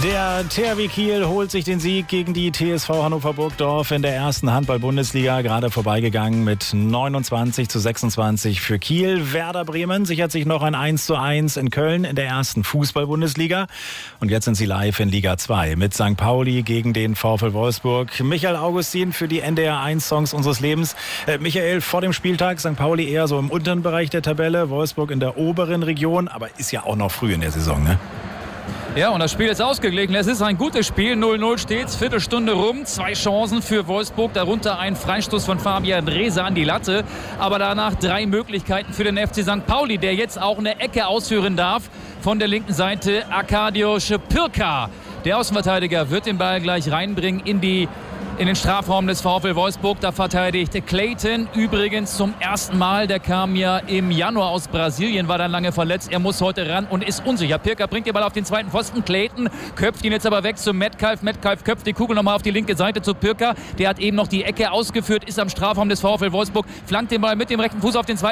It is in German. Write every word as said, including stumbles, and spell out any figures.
Der T H W Kiel holt sich den Sieg gegen die T S V Hannover Burgdorf in der ersten Handball-Bundesliga. Gerade vorbeigegangen mit neunundzwanzig zu sechsundzwanzig für Kiel. Werder Bremen sichert sich noch ein eins zu eins in Köln in der ersten Fußball-Bundesliga. Und jetzt sind sie live in Liga zwei mit Sankt Pauli gegen den VfL Wolfsburg. Michael Augustin für die N D R eins Songs unseres Lebens. Äh, Michael, vor dem Spieltag Sankt Pauli eher so im unteren Bereich der Tabelle, Wolfsburg in der oberen Region. Aber ist ja auch noch früh in der Saison, ne? Ja, und das Spiel ist ausgeglichen. Es ist ein gutes Spiel. null null steht's, Viertelstunde rum. Zwei Chancen für Wolfsburg, darunter ein Freistoß von Fabian Drese an die Latte. Aber danach drei Möglichkeiten für den F C Sankt Pauli, der jetzt auch eine Ecke ausführen darf. Von der linken Seite Arkadiusz Pirka. Der Außenverteidiger wird den Ball gleich reinbringen in die in den Strafraum des VfL Wolfsburg. Da verteidigt Clayton übrigens zum ersten Mal. Der kam ja im Januar aus Brasilien, war dann lange verletzt. Er muss heute ran und ist unsicher. Pirka bringt den Ball auf den zweiten Pfosten. Clayton köpft ihn jetzt aber weg zu Metcalf. Metcalf köpft die Kugel nochmal auf die linke Seite zu Pirka. Der hat eben noch die Ecke ausgeführt, ist am Strafraum des VfL Wolfsburg, flankt den Ball mit dem rechten Fuß auf den zweiten